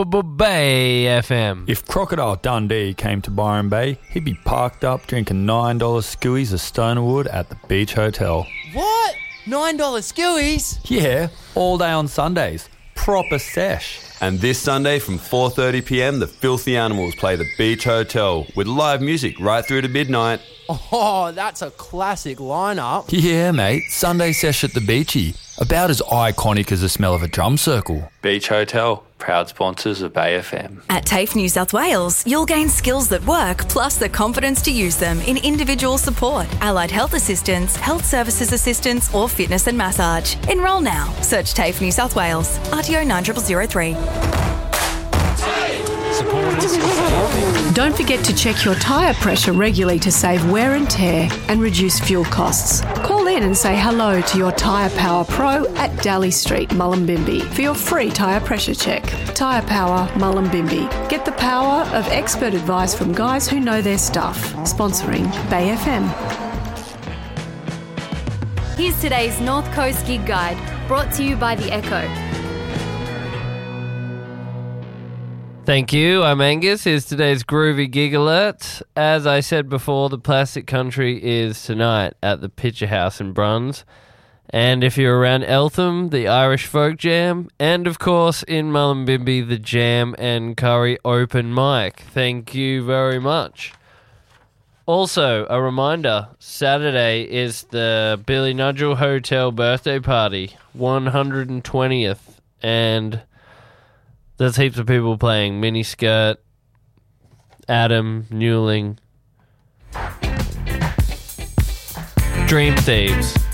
Bay FM. If Crocodile Dundee came to Byron Bay, he'd be parked up drinking $9 skewies of Stonerwood at the Beach Hotel. What? $9 skewies? Yeah, all day on Sundays. Proper sesh. And this Sunday from 4:30pm, the Filthy Animals play the Beach Hotel with live music right through to midnight. Oh, that's a classic lineup. Yeah, mate. Sunday sesh at the Beachy. About as iconic as the smell of a drum circle. Beach Hotel, proud sponsors of Bay FM. At TAFE New South Wales, you'll gain skills that work plus the confidence to use them in individual support, allied health assistance, health services assistance or fitness and massage. Enrol now. Search TAFE New South Wales. RTO 9003. Don't forget to check your tyre pressure regularly to save wear and tear and reduce fuel costs. Call in and say hello to your Tyre Power Pro at Daly Street, Mullumbimby for your free tyre pressure check. Tyre Power, Mullumbimby. Get the power of expert advice from guys who know their stuff. Sponsoring Bay FM. Here's today's North Coast Gig Guide, brought to you by The Echo. Thank you, I'm Angus. Here's today's Groovy Gig Alert. As I said before, the Plastic Country is tonight at the Picture House in Bruns. And if you're around Eltham, the Irish Folk Jam. And, of course, in Mullumbimby, the Jam and Curry Open Mic. Thank you very much. Also, a reminder, Saturday is the Billy Nudgel Hotel birthday party, 120th. And there's heaps of people playing. Miniskirt, Adam, Newling, Dream Thieves.